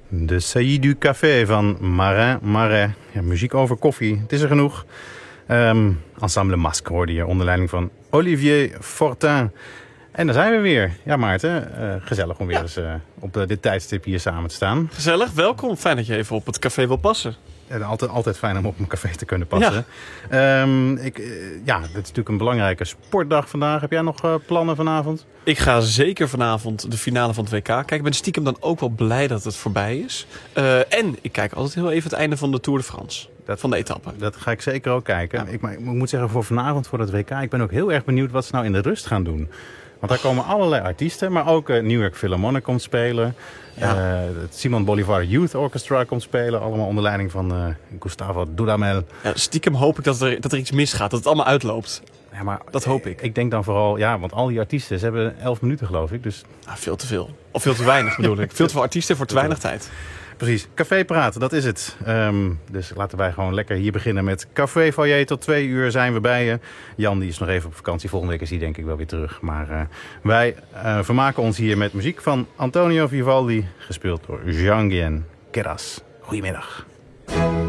De Saillie du Café van Marin Marais. Ja, muziek over koffie, het is er genoeg. Ensemble Masque hoorde je onder leiding van Olivier Fortin. En daar zijn we weer. Ja, Maarten, gezellig om weer eens op dit tijdstip hier samen te staan. Gezellig, welkom. Fijn dat je even op het café wil passen. Altijd fijn om op mijn café te kunnen passen. Ja. Dit is natuurlijk een belangrijke sportdag vandaag. Heb jij nog plannen vanavond? Ik ga zeker vanavond de finale van het WK kijken. Ik ben stiekem dan ook wel blij dat het voorbij is. En ik kijk altijd heel even het einde van de Tour de France. Van de etappe. Dat ga ik zeker ook kijken. Ja. Ik moet zeggen, voor vanavond, voor het WK... ik ben ook heel erg benieuwd wat ze nou in de rust gaan doen. Want daar komen allerlei artiesten, maar ook New York Philharmonic komt spelen. Ja. Het Simon Bolivar Youth Orchestra komt spelen. Allemaal onder leiding van Gustavo Dudamel. Ja, stiekem hoop ik dat er iets misgaat. Dat het allemaal uitloopt. Ja, maar dat hoop ik. Ik denk dan vooral, want al die artiesten, ze hebben 11 minuten geloof ik. Dus... veel te veel. Of veel te weinig bedoel ik. Veel te veel artiesten voor te weinig tijd. Precies. Café praten, dat is het. Dus laten wij gewoon lekker hier beginnen met Café Foyer. Tot 2 uur zijn we bij je. Jan die is nog even op vakantie. Volgende week is hij denk ik wel weer terug. Maar wij vermaken ons hier met muziek van Antonio Vivaldi. Gespeeld door Jean-Guyen Queras. Goedemiddag.